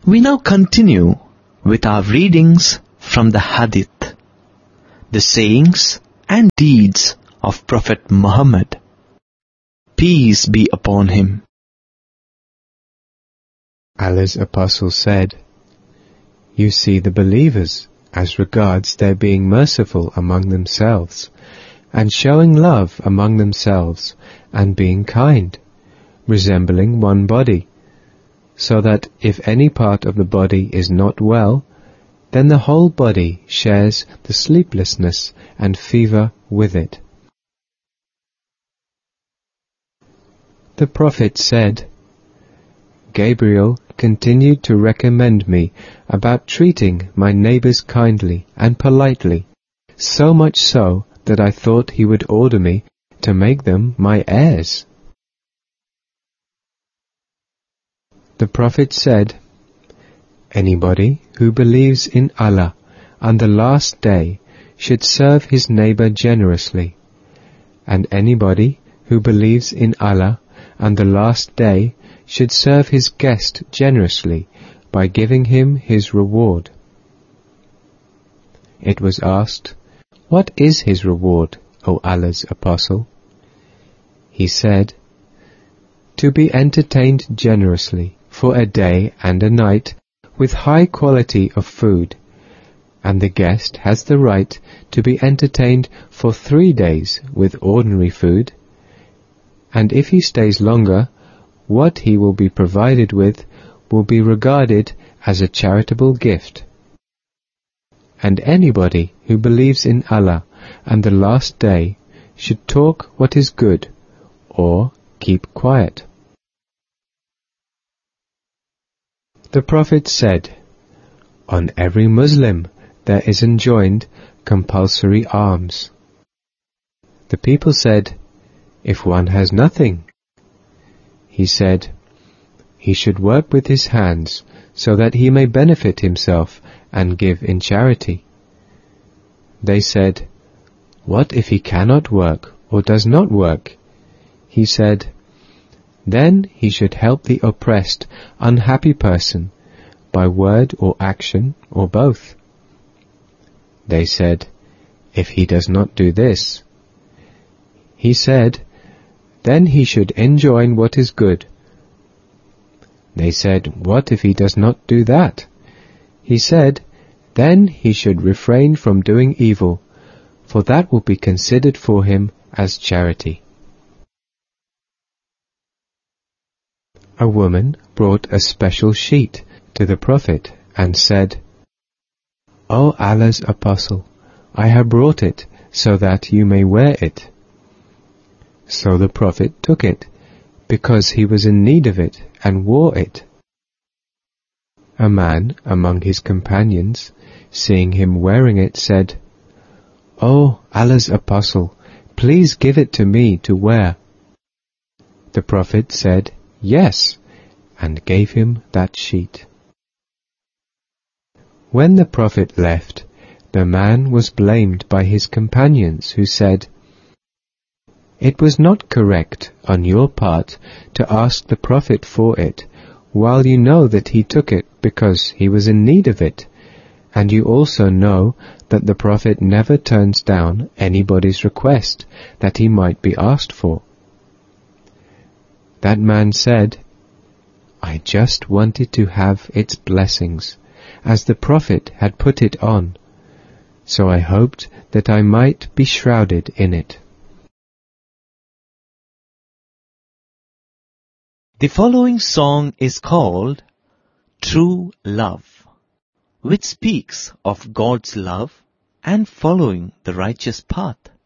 We now continue with our readings from the Hadith, the sayings and deeds of Prophet Muhammad, peace be upon him. Allah's Apostle said, "You see the believers as regards their being merciful among themselves, and showing love among themselves, and being kind, resembling one body, so that if any part of the body is not well, then the whole body shares the sleeplessness and fever with it." The Prophet said, "Gabriel continued to recommend me about treating my neighbors kindly and politely, so much so that I thought he would order me to make them my heirs." The Prophet said, "Anybody who believes in Allah and the last day should serve his neighbor generously, and anybody who believes in Allah and the last day should serve his guest generously by giving him his reward." It was asked, "What is his reward, O Allah's Apostle?" He said, "To be entertained generously for a day and a night with high quality of food, and the guest has the right to be entertained for 3 days with ordinary food, and if he stays longer, what he will be provided with will be regarded as a charitable gift. And anybody who believes in Allah and the last day should talk what is good, or keep quiet." The Prophet said, "On every Muslim there is enjoined compulsory alms." The people said, "If one has nothing?" He said, "He should work with his hands so that he may benefit himself and give in charity." They said, "What if he cannot work or does not work?" He said, "Then he should help the oppressed, unhappy person by word or action or both." They said, "If he does not do this?" He said, "Then he should enjoin what is good." They said, "What if he does not do that?" He said, "Then he should refrain from doing evil, for that will be considered for him as charity." A woman brought a special sheet to the Prophet and said, "O Allah's Apostle, I have brought it so that you may wear it." So the Prophet took it, because he was in need of it, and wore it. A man among his companions, seeing him wearing it, said, "O Allah's Apostle, please give it to me to wear." The Prophet said, "Yes," and gave him that sheet. When the Prophet left, the man was blamed by his companions, who said, "It was not correct on your part to ask the Prophet for it, while you know that he took it because he was in need of it, and you also know that the Prophet never turns down anybody's request that he might be asked for." That man said, "I just wanted to have its blessings, as the Prophet had put it on, so I hoped that I might be shrouded in it." The following song is called True Love, which speaks of God's love and following the righteous path.